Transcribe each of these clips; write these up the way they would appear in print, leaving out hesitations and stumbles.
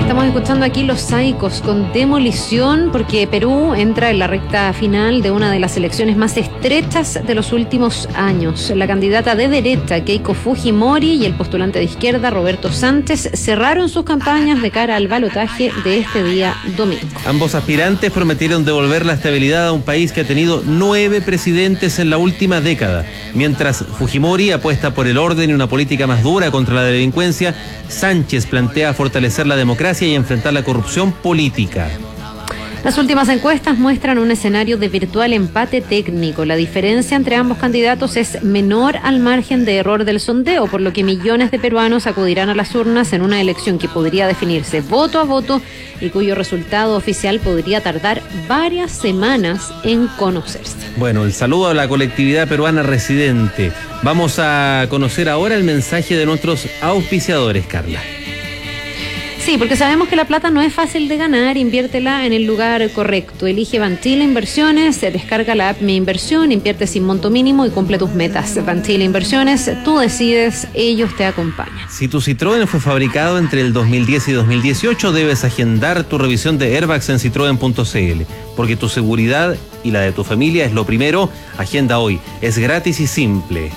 Estamos escuchando aquí Los Saicos con Demolición, porque Perú entra en la recta final de una de las elecciones más estrechas de los últimos años. La candidata de derecha, Keiko Fujimori, y el postulante de izquierda, Roberto Sánchez, cerraron sus campañas de cara al balotaje de este día domingo. Ambos aspirantes prometieron devolver la estabilidad a un país que ha tenido 9 presidentes en la última década. Mientras Fujimori apuesta por el orden y una política más dura contra la delincuencia, Sánchez plantea fortalecer la democracia y enfrentar la corrupción política. Las últimas encuestas muestran un escenario de virtual empate técnico. La diferencia entre ambos candidatos es menor al margen de error del sondeo, por lo que millones de peruanos acudirán a las urnas en una elección que podría definirse voto a voto y cuyo resultado oficial podría tardar varias semanas en conocerse. Bueno, el saludo a la colectividad peruana residente. Vamos a conocer ahora el mensaje de nuestros auspiciadores, Carla. Sí, porque sabemos que la plata no es fácil de ganar, inviértela en el lugar correcto. Elige Banchile Inversiones, descarga la app Mi Inversión, invierte sin monto mínimo y cumple tus metas. Banchile Inversiones, tú decides, ellos te acompañan. Si tu Citroën fue fabricado entre el 2010 y 2018, debes agendar tu revisión de airbags en citroen.cl, porque tu seguridad y la de tu familia es lo primero. Agenda hoy, es gratis y simple.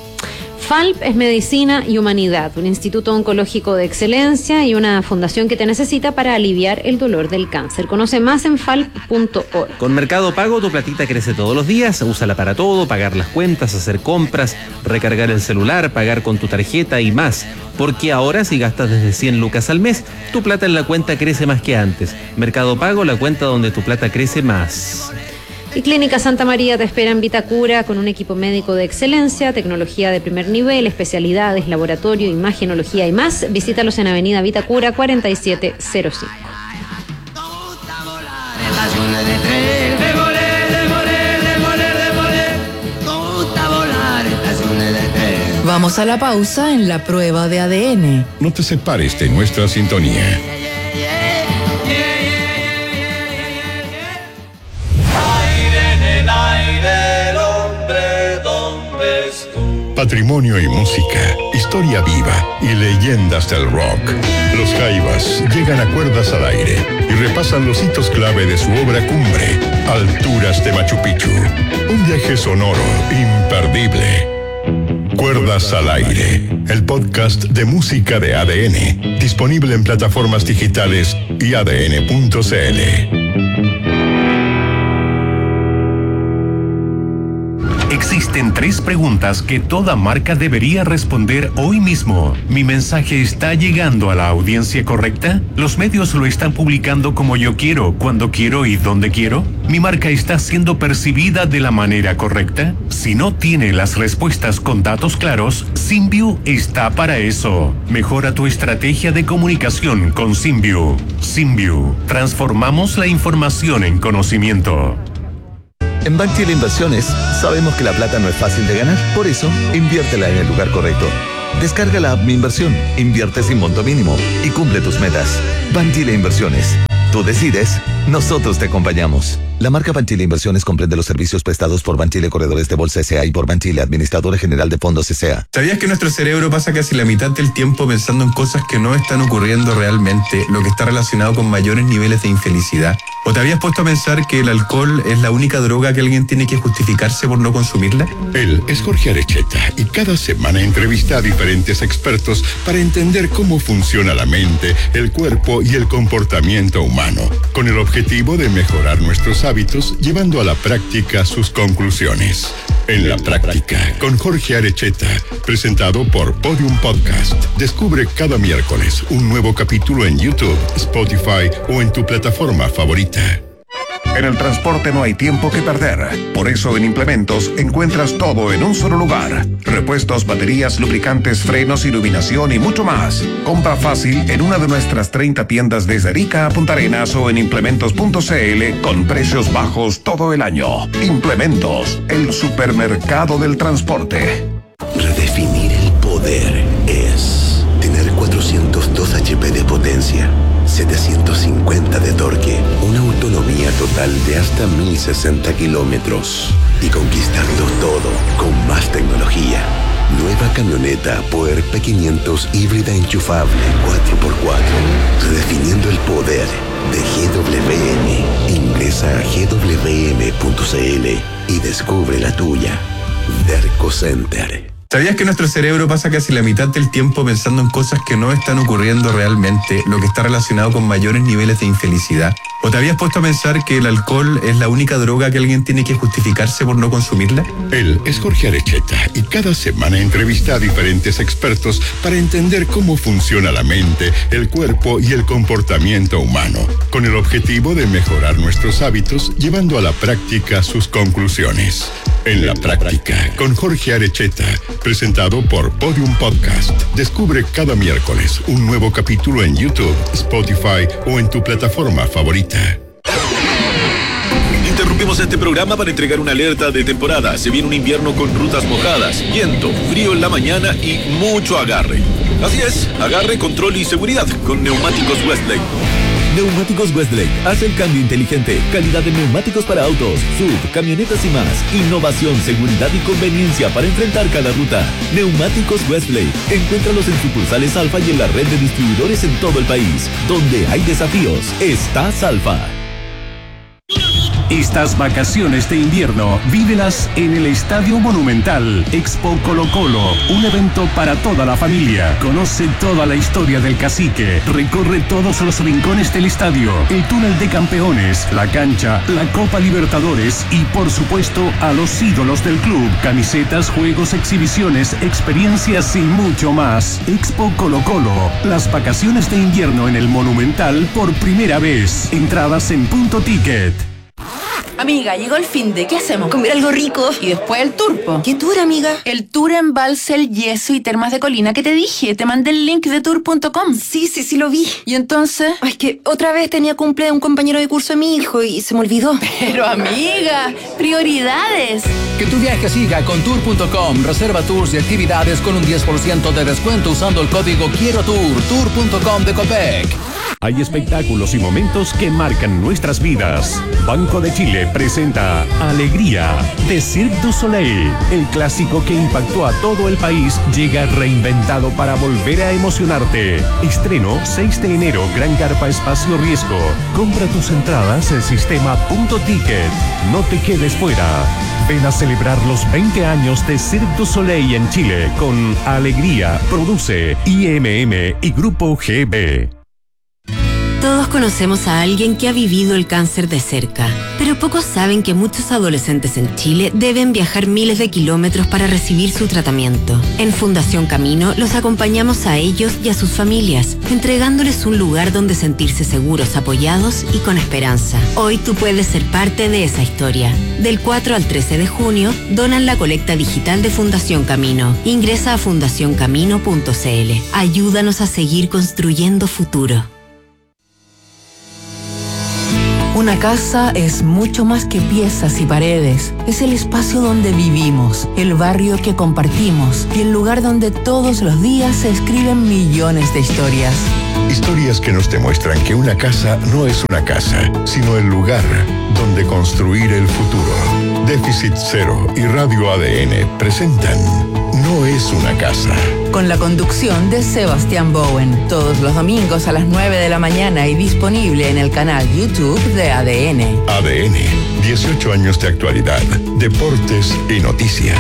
FALP es Medicina y Humanidad, un instituto oncológico de excelencia y una fundación que te necesita para aliviar el dolor del cáncer. Conoce más en falp.org. Con Mercado Pago tu platita crece todos los días. Úsala para todo, pagar las cuentas, hacer compras, recargar el celular, pagar con tu tarjeta y más. Porque ahora, si gastas desde 100 lucas al mes, tu plata en la cuenta crece más que antes. Mercado Pago, la cuenta donde tu plata crece más. Y Clínica Santa María te espera en Vitacura con un equipo médico de excelencia, tecnología de primer nivel, especialidades, laboratorio, imagenología y más. Visítalos en Avenida Vitacura 4705. Vamos a la pausa en la prueba de ADN. No te separes de nuestra sintonía. Patrimonio y música, historia viva y leyendas del rock. Los Jaivas llegan a Cuerdas al Aire y repasan los hitos clave de su obra cumbre, Alturas de Machu Picchu. Un viaje sonoro imperdible. Cuerdas al Aire, el podcast de música de ADN, disponible en plataformas digitales y adn.cl. Existen 3 preguntas que toda marca debería responder hoy mismo. ¿Mi mensaje está llegando a la audiencia correcta? ¿Los medios lo están publicando como yo quiero, cuando quiero y donde quiero? ¿Mi marca está siendo percibida de la manera correcta? Si no tiene las respuestas con datos claros, Symview está para eso. Mejora tu estrategia de comunicación con Symview. Symview. Transformamos la información en conocimiento. En Banchile Inversiones sabemos que la plata no es fácil de ganar, por eso inviértela en el lugar correcto. Descarga la app Mi Inversión, invierte sin monto mínimo y cumple tus metas. Banchile Inversiones. Tú decides, nosotros te acompañamos. La marca Banchile Inversiones comprende los servicios prestados por Banchile Corredores de Bolsa S.A. y por Banchile Administradora General de Fondos S.A. ¿Sabías que nuestro cerebro pasa casi la mitad del tiempo pensando en cosas que no están ocurriendo realmente, lo que está relacionado con mayores niveles de infelicidad? ¿O te habías puesto a pensar que el alcohol es la única droga que alguien tiene que justificarse por no consumirla? Él es Jorge Arecheta y cada semana entrevista a diferentes expertos para entender cómo funciona la mente, el cuerpo y el comportamiento humano, con el objetivo de mejorar nuestros hábitos, llevando a la práctica sus conclusiones. En la práctica, con Jorge Arecheta, presentado por Podium Podcast. Descubre cada miércoles un nuevo capítulo en YouTube, Spotify o en tu plataforma favorita. En el transporte no hay tiempo que perder. Por eso en Implementos encuentras todo en un solo lugar. Repuestos, baterías, lubricantes, frenos, iluminación y mucho más. Compra fácil en una de nuestras 30 tiendas desde Arica a Punta Arenas o en implementos.cl con precios bajos todo el año. Implementos, el supermercado del transporte. Redefinir el poder es tener 402 HP de potencia, 750 de torque, una autonomía total de hasta 1060 kilómetros y conquistarlo todo con más tecnología. Nueva camioneta Puer P500 híbrida enchufable 4x4. Redefiniendo el poder de GWM. Ingresa a gwm.cl y descubre la tuya. Derco Center. ¿Sabías que nuestro cerebro pasa casi la mitad del tiempo pensando en cosas que no están ocurriendo realmente, lo que está relacionado con mayores niveles de infelicidad? ¿O te habías puesto a pensar que el alcohol es la única droga que alguien tiene que justificarse por no consumirla? Él es Jorge Arecheta y cada semana entrevista a diferentes expertos para entender cómo funciona la mente, el cuerpo y el comportamiento humano, con el objetivo de mejorar nuestros hábitos, llevando a la práctica sus conclusiones. En la práctica, con Jorge Arecheta, presentado por Podium Podcast. Descubre cada miércoles un nuevo capítulo en YouTube, Spotify o en tu plataforma favorita. Interrumpimos este programa para entregar una alerta de temporada. Se viene un invierno con rutas mojadas, viento, frío en la mañana y mucho agarre. Así es, agarre, control y seguridad con Neumáticos Westlake. Neumáticos Westlake hace el cambio inteligente. Calidad de neumáticos para autos, SUV, camionetas y más. Innovación, seguridad y conveniencia para enfrentar cada ruta. Neumáticos Westlake. Encuéntralos en sucursales Alfa y en la red de distribuidores en todo el país. Donde hay desafíos, está Alfa. Estas vacaciones de invierno, vívelas en el Estadio Monumental. Expo Colo Colo, un evento para toda la familia. Conoce toda la historia del Cacique. Recorre todos los rincones del estadio, el túnel de campeones, la cancha, la Copa Libertadores y, por supuesto, a los ídolos del club. Camisetas, juegos, exhibiciones, experiencias y mucho más. Expo Colo Colo, las vacaciones de invierno en el Monumental por primera vez. Entradas en Punto Ticket. Amiga, llegó el finde. ¿Qué hacemos? Comer algo rico. Y después el tour, po. ¿Qué tour, amiga? El tour en Balsel, Yeso y Termas de Colina que te dije. Te mandé el link de tour.com. Sí, lo vi. ¿Y entonces? Ay, que otra vez tenía cumple de un compañero de curso de mi hijo y se me olvidó. Pero, amiga, prioridades. Que tu viaje siga con tour.com. Reserva tours y actividades con un 10% de descuento usando el código Quiero Tour. Tour.com de Copec. Hay espectáculos y momentos que marcan nuestras vidas. Banco de Chile presenta Alegría de Cirque du Soleil. El clásico que impactó a todo el país llega reinventado para volver a emocionarte. Estreno 6 de enero, Gran Carpa Espacio Riesgo. Compra tus entradas en sistema Punto Ticket. No te quedes fuera. Ven a celebrar los 20 años de Cirque du Soleil en Chile con Alegría. Produce IMM y Grupo GB. Todos conocemos a alguien que ha vivido el cáncer de cerca, pero pocos saben que muchos adolescentes en Chile deben viajar miles de kilómetros para recibir su tratamiento. En Fundación Camino los acompañamos a ellos y a sus familias, entregándoles un lugar donde sentirse seguros, apoyados y con esperanza. Hoy tú puedes ser parte de esa historia. Del 4 al 13 de junio, donan la colecta digital de Fundación Camino. Ingresa a fundacioncamino.cl. Ayúdanos a seguir construyendo futuro. Una casa es mucho más que piezas y paredes. Es el espacio donde vivimos, el barrio que compartimos y el lugar donde todos los días se escriben millones de historias. Historias que nos demuestran que una casa no es una casa, sino el lugar donde construir el futuro. Déficit Cero y Radio ADN presentan No es una casa. Con la conducción de Sebastián Bowen, todos los domingos a las 9 de la mañana y disponible en el canal YouTube de ADN. ADN, 18 años de actualidad, deportes y noticias.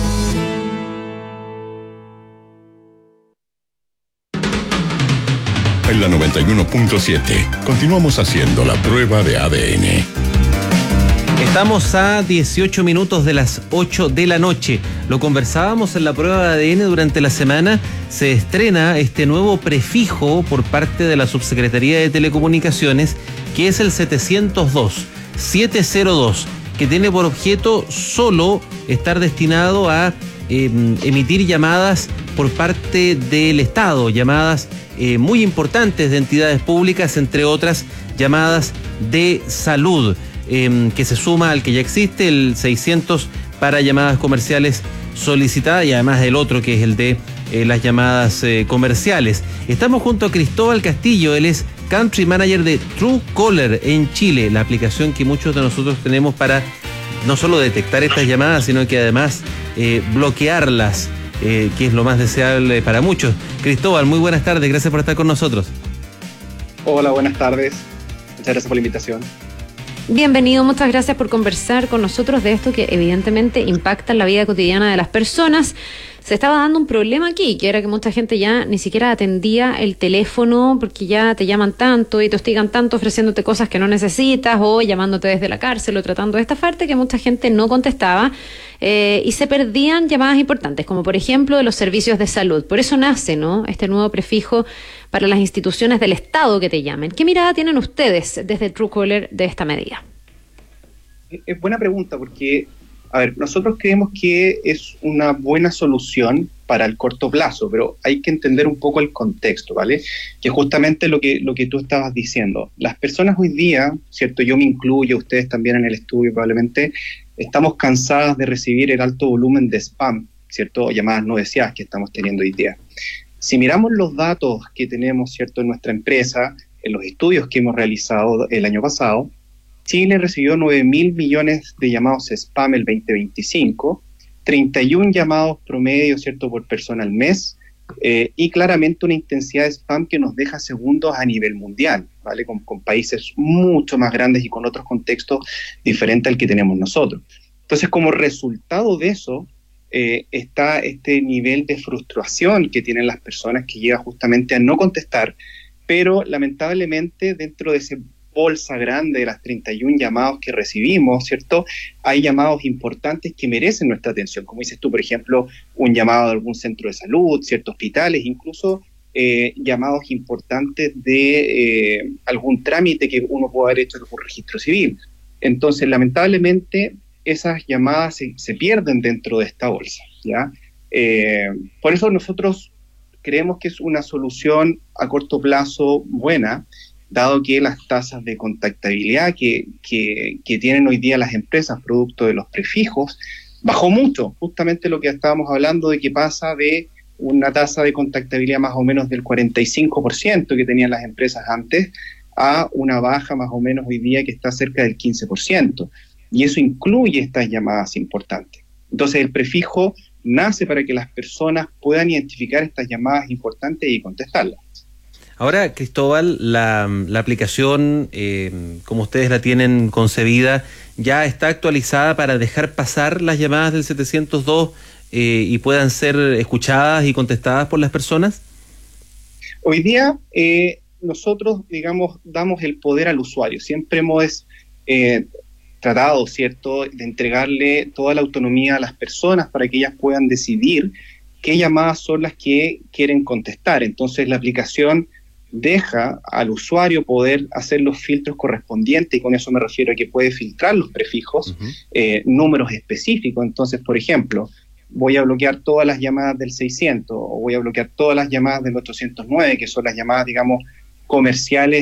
En la 91.7, continuamos haciendo la prueba de ADN. Estamos a 18 minutos de las 8 de la noche. Lo conversábamos en la prueba de ADN durante la semana. Se estrena este nuevo prefijo por parte de la Subsecretaría de Telecomunicaciones, que es el 702, que tiene por objeto solo estar destinado a emitir llamadas por parte del Estado, llamadas muy importantes de entidades públicas, entre otras llamadas de salud. Que se suma al que ya existe, el 600 para llamadas comerciales solicitadas y además del otro que es el de las llamadas comerciales. Estamos junto a Cristóbal Castillo, él es Country Manager de Truecaller en Chile, la aplicación que muchos de nosotros tenemos para no solo detectar estas llamadas, sino que además bloquearlas. que es lo más deseable para muchos. Cristóbal, muy buenas tardes, gracias por estar con nosotros. Hola, buenas tardes. Muchas gracias por la invitación. Bienvenido, muchas gracias por conversar con nosotros de esto que evidentemente impacta en la vida cotidiana de las personas. Se estaba dando un problema aquí, que era que mucha gente ya ni siquiera atendía el teléfono porque ya te llaman tanto y te hostigan tanto ofreciéndote cosas que no necesitas o llamándote desde la cárcel o tratando de estafarte, que mucha gente no contestaba y se perdían llamadas importantes, como por ejemplo de los servicios de salud. Por eso nace, ¿no?, este nuevo prefijo para las instituciones del Estado que te llamen. ¿Qué mirada tienen ustedes desde Truecaller de esta medida? Es buena pregunta porque, a ver, nosotros creemos que es una buena solución para el corto plazo, pero hay que entender un poco el contexto, ¿vale? Que justamente lo que tú estabas diciendo. Las personas hoy día, ¿cierto? Yo me incluyo, ustedes también en el estudio probablemente, estamos cansadas de recibir el alto volumen de spam, ¿cierto? O llamadas no deseadas que estamos teniendo hoy día. Si miramos los datos que tenemos, ¿cierto?, en nuestra empresa, en los estudios que hemos realizado el año pasado, Chile recibió 9.000 millones de llamados spam el 2025, 31 llamados promedio, ¿cierto?, por persona al mes, y claramente una intensidad de spam que nos deja segundos a nivel mundial, ¿vale? Con países mucho más grandes y con otros contextos diferentes al que tenemos nosotros. Entonces, como resultado de eso, está este nivel de frustración que tienen las personas que llega justamente a no contestar, pero lamentablemente dentro de ese bolsa grande de las 31 llamados que recibimos, ¿cierto? Hay llamados importantes que merecen nuestra atención, como dices tú, por ejemplo, un llamado de algún centro de salud, ciertos hospitales, incluso llamados importantes de algún trámite que uno puede haber hecho por registro civil. Entonces, lamentablemente, esas llamadas se pierden dentro de esta bolsa, ¿ya? Por eso nosotros creemos que es una solución a corto plazo buena, dado que las tasas de contactabilidad que tienen hoy día las empresas producto de los prefijos bajó mucho, justamente lo que estábamos hablando de que pasa de una tasa de contactabilidad más o menos del 45% que tenían las empresas antes a una baja más o menos hoy día que está cerca del 15%, y eso incluye estas llamadas importantes. Entonces el prefijo nace para que las personas puedan identificar estas llamadas importantes y contestarlas. Ahora, Cristóbal, la aplicación, como ustedes la tienen concebida, ¿ya está actualizada para dejar pasar las llamadas del 702 y puedan ser escuchadas y contestadas por las personas? Hoy día nosotros, digamos, damos el poder al usuario. Siempre hemos tratado, ¿cierto?, de entregarle toda la autonomía a las personas para que ellas puedan decidir qué llamadas son las que quieren contestar. Entonces la aplicación deja al usuario poder hacer los filtros correspondientes, y con eso me refiero a que puede filtrar los prefijos, números específicos. Entonces, por ejemplo, voy a bloquear todas las llamadas del 600 o voy a bloquear todas las llamadas del 809, que son las llamadas, digamos, comerciales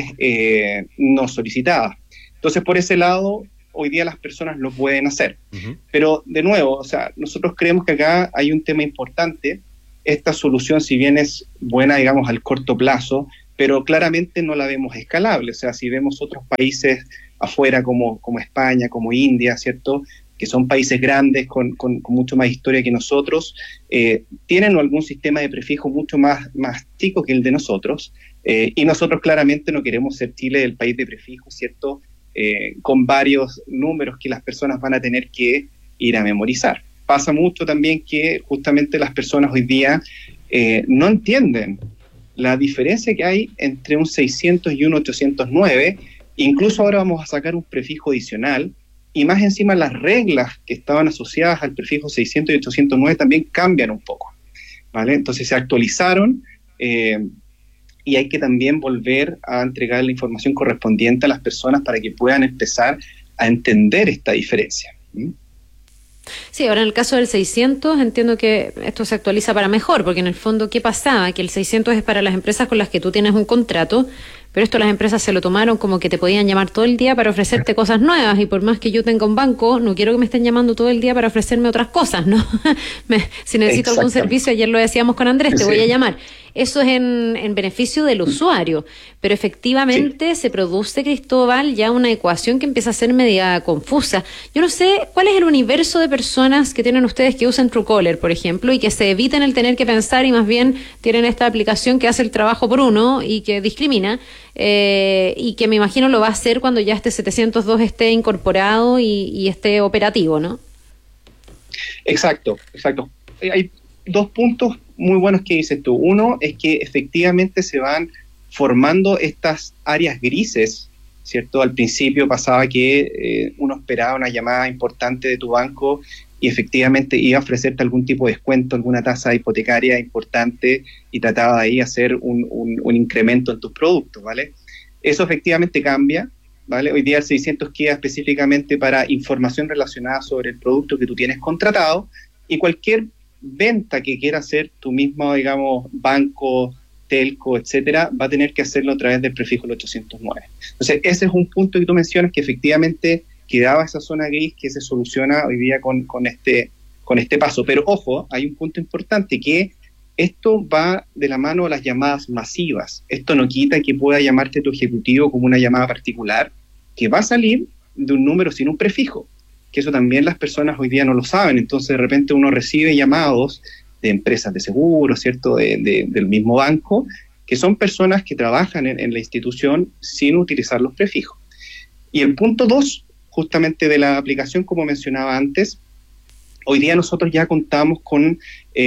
no solicitadas. Entonces, por ese lado, hoy día las personas lo pueden hacer. Pero, de nuevo, o sea, nosotros creemos que acá hay un tema importante. Esta solución, si bien es buena, digamos, al corto plazo, pero claramente no la vemos escalable. O sea, si vemos otros países afuera como España, como India, ¿cierto?, que son países grandes con mucho más historia que nosotros, tienen algún sistema de prefijo mucho más chico que el de nosotros, y nosotros claramente no queremos ser Chile el país de prefijos, ¿cierto?, con varios números que las personas van a tener que ir a memorizar. Pasa mucho también que justamente las personas hoy día no entienden la diferencia que hay entre un 600 y un 809, incluso ahora vamos a sacar un prefijo adicional, y más encima las reglas que estaban asociadas al prefijo 600 y 809 también cambian un poco, ¿vale? Entonces se actualizaron y hay que también volver a entregar la información correspondiente a las personas para que puedan empezar a entender esta diferencia. Sí, ahora en el caso del 600 entiendo que esto se actualiza para mejor, porque en el fondo, ¿qué pasaba? Que el 600 es para las empresas con las que tú tienes un contrato, pero esto las empresas se lo tomaron como que te podían llamar todo el día para ofrecerte cosas nuevas, y por más que yo tenga un banco, no quiero que me estén llamando todo el día para ofrecerme otras cosas, ¿no? Si necesito algún servicio, ayer lo decíamos con Andrés, te voy a llamar. Eso es en beneficio del usuario, pero efectivamente se produce, Cristóbal, ya una ecuación que empieza a ser media confusa. Yo no sé cuál es el universo de personas que tienen ustedes que usan Truecaller, por ejemplo, y que se eviten el tener que pensar y más bien tienen esta aplicación que hace el trabajo por uno y que discrimina, y que me imagino lo va a hacer cuando ya este 702 esté incorporado y esté operativo, ¿no? Exacto. Hay dos puntos muy buenos que dices tú. Uno es que efectivamente se van formando estas áreas grises, ¿cierto? Al principio pasaba que uno esperaba una llamada importante de tu banco y efectivamente iba a ofrecerte algún tipo de descuento, alguna tasa hipotecaria importante, y trataba de ahí hacer un incremento en tus productos, ¿vale? Eso efectivamente cambia, ¿vale? Hoy día el 600 queda específicamente para información relacionada sobre el producto que tú tienes contratado, y cualquier venta que quiera hacer tu mismo, digamos, banco, telco, etcétera, va a tener que hacerlo a través del prefijo 809. Entonces, ese es un punto que tú mencionas, que efectivamente quedaba esa zona gris que se soluciona hoy día con este paso. Pero ojo, hay un punto importante, que esto va de la mano a las llamadas masivas. Esto no quita que pueda llamarte tu ejecutivo como una llamada particular, que va a salir de un número sin un prefijo, que eso también las personas hoy día no lo saben. Entonces de repente uno recibe llamados de empresas de seguros, ¿cierto?, del mismo banco, que son personas que trabajan en la institución sin utilizar los prefijos. Y el punto 2, justamente de la aplicación, como mencionaba antes, hoy día nosotros ya contamos con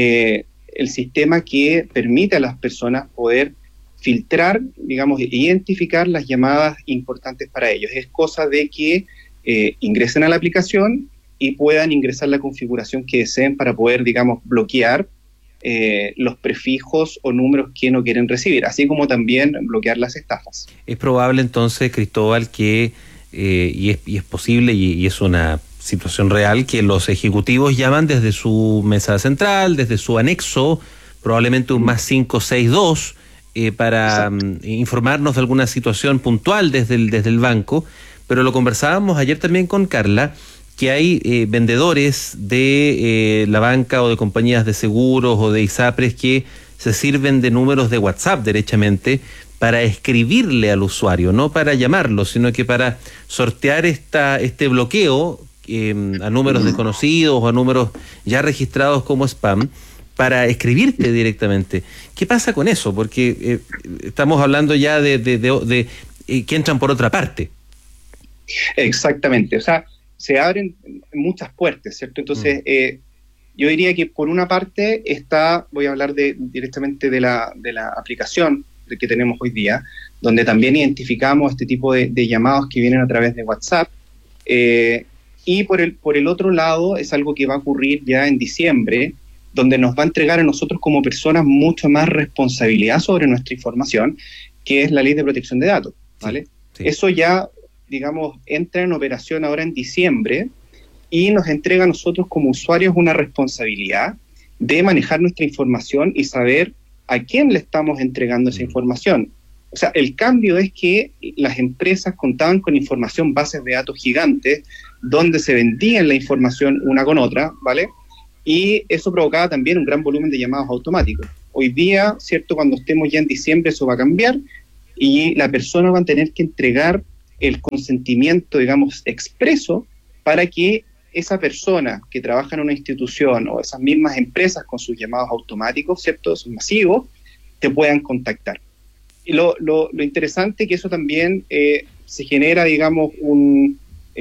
el sistema que permite a las personas poder filtrar, digamos, identificar las llamadas importantes para ellos. Es cosa de que ingresen a la aplicación y puedan ingresar la configuración que deseen para poder, digamos, bloquear los prefijos o números que no quieren recibir, así como también bloquear las estafas. Es probable entonces, Cristóbal, que, y es posible y es una situación real, que los ejecutivos llaman desde su mesa central, desde su anexo, probablemente un más 562, para informarnos de alguna situación puntual desde el banco. Pero lo conversábamos ayer también con Carla, que hay vendedores de la banca o de compañías de seguros o de ISAPRES que se sirven de números de WhatsApp derechamente para escribirle al usuario, no para llamarlo, sino que para sortear este bloqueo a números desconocidos o a números ya registrados como spam, para escribirte directamente. ¿Qué pasa con eso? Porque estamos hablando ya de que entran por otra parte. Exactamente, o sea, se abren muchas puertas, ¿cierto? Entonces, yo diría que por una parte voy a hablar directamente de la aplicación que tenemos hoy día, donde también identificamos este tipo de llamados que vienen a través de WhatsApp, y por el otro lado es algo que va a ocurrir ya en diciembre, donde nos va a entregar a nosotros como personas mucho más responsabilidad sobre nuestra información, que es la Ley de Protección de Datos, ¿vale? Sí. Eso ya, digamos, entra en operación ahora en diciembre y nos entrega a nosotros como usuarios una responsabilidad de manejar nuestra información y saber a quién le estamos entregando esa información. O sea, el cambio es que las empresas contaban con información, bases de datos gigantes, donde se vendían la información una con otra, ¿vale? Y eso provocaba también un gran volumen de llamados automáticos. Hoy día, ¿cierto?, cuando estemos ya en diciembre, eso va a cambiar y la persona va a tener que entregar el consentimiento, digamos, expreso para que esa persona que trabaja en una institución o esas mismas empresas con sus llamados automáticos, ¿cierto?, esos masivos, te puedan contactar. Y lo interesante es que eso también se genera, digamos, un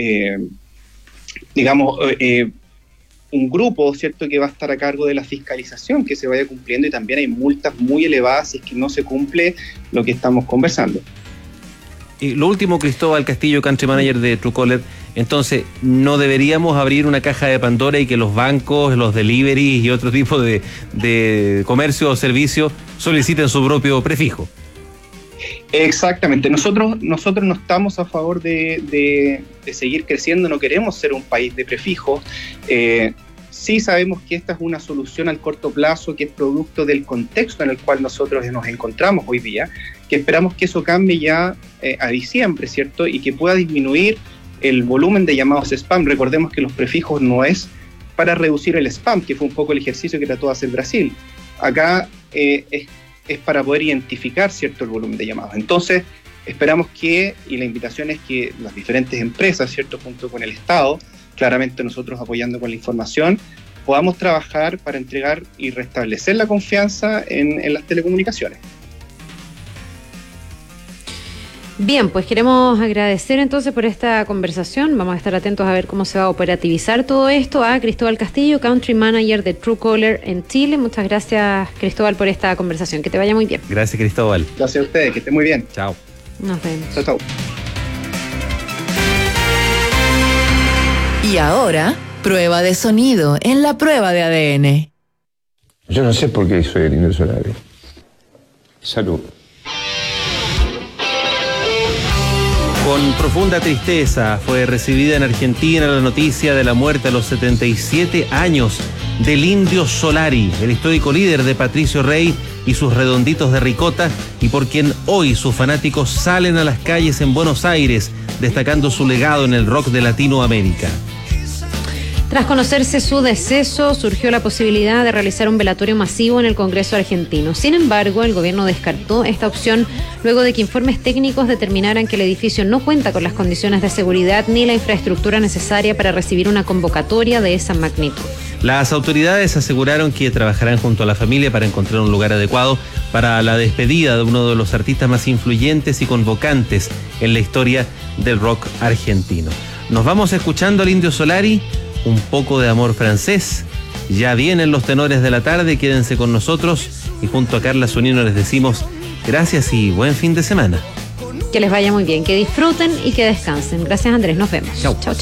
grupo, ¿cierto?, que va a estar a cargo de la fiscalización que se vaya cumpliendo, y también hay multas muy elevadas si es que no se cumple lo que estamos conversando. Y lo último, Cristóbal Castillo, Country Manager de Truecaller, entonces, ¿no deberíamos abrir una caja de Pandora y que los bancos, los deliveries y otro tipo de comercio o servicio soliciten su propio prefijo? Exactamente, nosotros no estamos a favor de seguir creciendo, no queremos ser un país de prefijos. Sí sabemos que esta es una solución al corto plazo, que es producto del contexto en el cual nosotros nos encontramos hoy día, que esperamos que eso cambie ya a diciembre, ¿cierto? Y que pueda disminuir el volumen de llamados spam. Recordemos que los prefijos no es para reducir el spam, que fue un poco el ejercicio que trató de hacer Brasil. Acá es para poder identificar, ¿cierto?, el volumen de llamados. Entonces, esperamos y la invitación es que las diferentes empresas, ¿cierto?, junto con el Estado, claramente nosotros apoyando con la información, podamos trabajar para entregar y restablecer la confianza en las telecomunicaciones. Bien, pues queremos agradecer entonces por esta conversación. Vamos a estar atentos a ver cómo se va a operativizar todo esto. A Cristóbal Castillo, Country Manager de Truecaller en Chile. Muchas gracias, Cristóbal, por esta conversación. Que te vaya muy bien. Gracias, Cristóbal. Gracias a ustedes, que estén muy bien. Chao. Nos vemos. Chao, chao. Y ahora, prueba de sonido en la prueba de ADN. Yo no sé por qué soy el Indio Solari. Salud. Con profunda tristeza fue recibida en Argentina la noticia de la muerte a los 77 años del Indio Solari, el histórico líder de Patricio Rey y sus redonditos de ricota, y por quien hoy sus fanáticos salen a las calles en Buenos Aires, destacando su legado en el rock de Latinoamérica. Tras conocerse su deceso, surgió la posibilidad de realizar un velatorio masivo en el Congreso argentino. Sin embargo, el gobierno descartó esta opción luego de que informes técnicos determinaran que el edificio no cuenta con las condiciones de seguridad ni la infraestructura necesaria para recibir una convocatoria de esa magnitud. Las autoridades aseguraron que trabajarán junto a la familia para encontrar un lugar adecuado para la despedida de uno de los artistas más influyentes y convocantes en la historia del rock argentino. Nos vamos escuchando al Indio Solari, un poco de amor francés. Ya vienen los tenores de la tarde, quédense con nosotros y junto a Carla Zunino les decimos gracias y buen fin de semana. Que les vaya muy bien, que disfruten y que descansen. Gracias, Andrés, nos vemos. Chau. Chau.